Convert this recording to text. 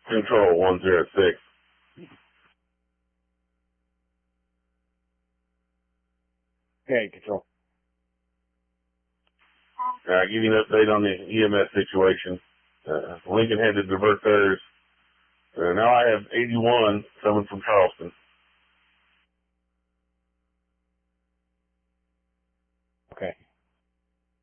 Control 106. Okay, Control. Give you an update on the EMS situation. Lincoln had to divert theirs. Now I have 81 coming from Charleston.